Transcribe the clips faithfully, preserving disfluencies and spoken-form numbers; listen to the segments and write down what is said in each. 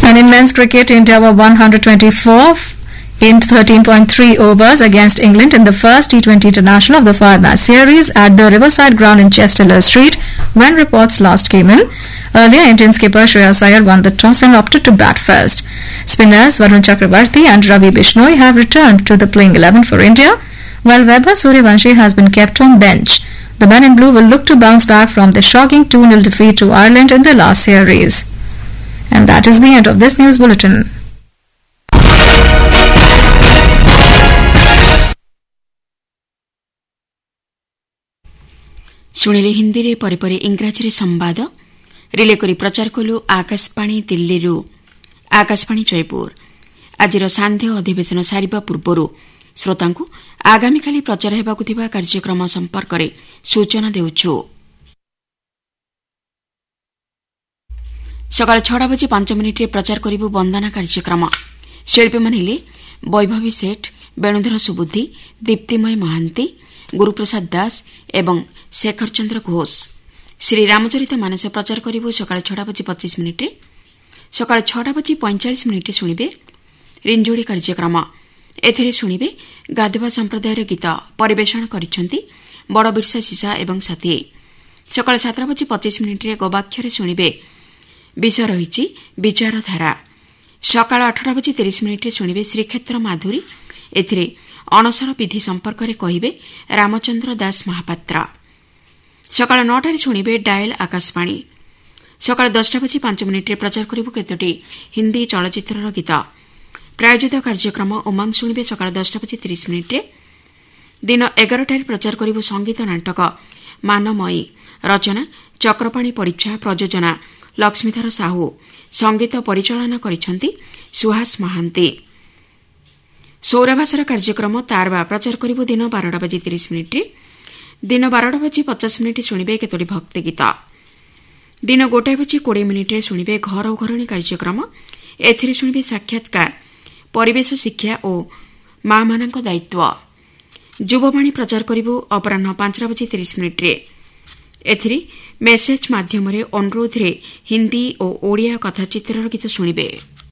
And in men's cricket, India were one hundred twenty-four in thirteen point three overs against England in the first T twenty international of the five-match series at the Riverside Ground in Chester Street when reports last came in. Earlier, Indian skipper Shreyas Iyer won the toss and opted to bat first. Spinners Varun Chakravarti and Ravi Bishnoi have returned to the playing eleven for India, while Vaibhav Suryavanshi has been kept on bench. The men in blue will look to bounce back from the shocking two nil defeat to Ireland in the last series. And that is the end of this news bulletin. ଶୁଣିଲେ ହିନ୍ଦୀରେ ପରେ ପରେ ଇଂରାଜୀରେ ସମ୍ବାଦ relay କରି ପ୍ରଚାର କଲୁ ଆକାଶବାଣୀ ଦିଲ୍ଲୀରୁ। ଆକାଶବାଣୀ ଜୟପୁର ଆଜିର ସାନ୍ଧ୍ୟ ଅଧିବେଶନ ସାରିବା ପୂର୍ବରୁ ଶ୍ରୋତାଙ୍କୁ ଆଗାମୀକାଲି ପ୍ରଚାର ହେବାକୁ ଥିବା କାର୍ଯ୍ୟକ୍ରମ ସମ୍ପର୍କରେ ସୂଚନା ଦେଉଛୁ। ସକାଳ ଛଅଟା ବାଜି ପାଞ୍ଚ ମିନିଟ୍ରେ ପ୍ରଚାର କରିବୁ ବନ୍ଦନା କାର୍ଯ୍ୟକ୍ରମ। ଶିଳ୍ପୀମାନେ ହେଲେ ବୈଭବୀ ସେଠ, ବେଣୁଧର ସୁବୁଦ୍ଧି, ଦୀପ୍ତିମୟ ମହାନ୍ତି, ଗୁରୁପ୍ରସାଦ ଦାସ ଏବଂ ଶେଖର ଚନ୍ଦ୍ର ଘୋଷ। ଶ୍ରୀ ରାମଚରିତ ମାନସ ପ୍ରଚାର କରିବୁ ସକାଳ ଛଅଟା ବାଜି ପଚିଶ ମିନିଟ୍ରେ। ସକାଳ ଛଅଟା ବାଜି ପଇଁଚାଳିଶ ମିନିଟ୍ରେ ଶୁଣିବେ ରିଞ୍ଜୁଡ଼ି କାର୍ଯ୍ୟକ୍ରମ। ଏଥିରେ ଶୁଣିବେ ଗାଧୁଆ ସମ୍ପ୍ରଦାୟର ଗୀତ ପରିବେଷଣ କରିଛନ୍ତି ବଡ଼ ବିର୍ସା ସିସା ଏବଂ ସାଥୀ। ସକାଳ ସାତଟା ବାଜି ପଚିଶ ମିନିଟ୍ରେ ଗୋବାକ୍ଷରେ ଶୁଣିବେ ବିଷୟ ରହିଛି ବିଚାରଧାରା। ସକାଳ ଆଠଟା ବାଜି ତିରିଶ ମିନିଟ୍ରେ ଶୁଣିବେ ଶ୍ରୀକ୍ଷେତ୍ର ମାଧୁରୀ। ଏଥିରେ ଅଣସର ବିଧି ସମ୍ପର୍କରେ କହିବେ ରାମଚନ୍ଦ୍ର ଦାସ ମହାପାତ୍ର। ସକାଳ ନଅଟାରେ ଶୁଣିବେ ଡାଏଲ ଆକାଶବାଣୀ। ସକାଳ ଦଶଟା ବାଜି ପାଞ୍ଚ ମିନିଟ୍ରେ ପ୍ରଚାର କରିବୁ କେତୋଟି ହିନ୍ଦୀ ଚଳଚ୍ଚିତ୍ରର ଗୀତ। ପ୍ରାୟୋଜିତ କାର୍ଯ୍ୟକ୍ରମ ଉମଙ୍ଗ ଶୁଣିବେ ସକାଳ ଦଶଟା ବାଜି ତିରିଶ ମିନିଟ୍ରେ। ଦିନ ଏଗାରଟାରେ ପ୍ରଚାର କରିବୁ ସଙ୍ଗୀତ ନାଟକ ମାନମୟୀ। ରଚନା ଚକ୍ରପାଣି ପରୀକ୍ଷା, ପ୍ରଯୋଜନା ଲକ୍ଷ୍ମୀଧର ସାହୁ, ସଙ୍ଗୀତ ପରିଚାଳନା କରିଛନ୍ତି ସୁହାସ ମହାନ୍ତି। ସୌରଭାଷାର କାର୍ଯ୍ୟକ୍ରମ ତାରବା ପ୍ରଚାର କରିବୁ ଦିନ ବାରଟା ବାଜି ତିରିଶ ମିନିଟ୍ରେ। ଦିନ ବାରଟା ବାଜି ପଚାଶ ମିନିଟ୍ ଶୁଣିବେ କେତୋଟି ଭକ୍ତି ଗୀତ। ଦିନ ଗୋଟାଏ ବାଜି କୋଡ଼ିଏ ମିନିଟ୍ରେ ଶୁଣିବେ ଘର ଘରଣୀ କାର୍ଯ୍ୟକ୍ରମ। ଏଥିରେ ଶୁଣିବେ ସାକ୍ଷାତକାର ପରିବେଶ ଶିକ୍ଷା ଓ ମା'ମାନଙ୍କ ଦାୟିତ୍ୱ। ଯୁବବାଣୀ ପ୍ରଚାର କରିବୁ ଅପରାହ୍ନ ପାଞ୍ଚଟା ବାଜି ତିରିଶ ମିନିଟ୍ରେ। ଏଥିରେ ମେସେଜ ମାଧ୍ୟମରେ ଅନୁରୋଧରେ ହିନ୍ଦୀ ଓ ଓଡ଼ିଆ କଥାଚିତ୍ରର ଗୀତ ଶୁଣିବେ।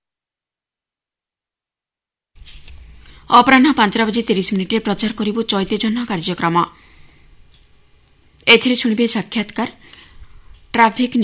ଅପରାହ୍ନ ପାଞ୍ଚଟା ବାଜି ତିରିଶ ମିନିଟ୍ରେ ପ୍ରଚାର କରିବୁ ଚୈତ୍ୟଜହ୍ନ କାର୍ଯ୍ୟକ୍ରମ। ଏଥିରେ ଶୁଣିବେ ସାକ୍ଷାତକାର ଟ୍ରାଫିକ୍